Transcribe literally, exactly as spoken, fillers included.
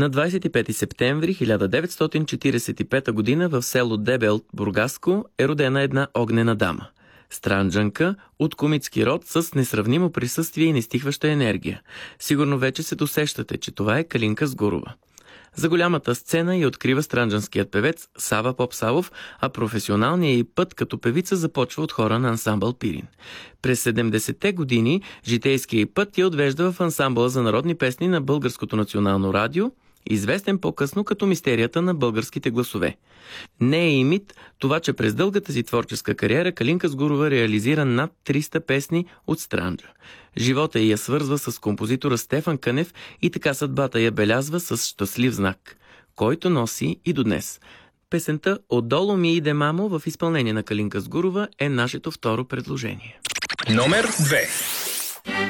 На двадесет и пети септември хиляда деветстотин четиридесет и пета година в село Дебелт, Бургаско, е родена една огнена дама. Странджанка от комитски род с несравнимо присъствие и нестихваща енергия. Сигурно вече се досещате, че това е Калинка Сгурова. За голямата сцена я открива странджанският певец Сава Попсавов, а професионалният й път като певица започва от хора на ансамбъл Пирин. През седемдесетте години житейският й път я отвежда в ансамбъла за народни песни на Българското национално радио, известен по-късно като мистерията на българските гласове. Не е и мит това, че през дългата си творческа кариера Калинка Сгурова реализира над триста песни от Странджа. Живота й я свързва с композитора Стефан Кънев и така съдбата я белязва с щастлив знак, който носи и до днес. Песента "Отдолу ми иде мамо" в изпълнение на Калинка Сгурова е нашето второ предложение. Номер две.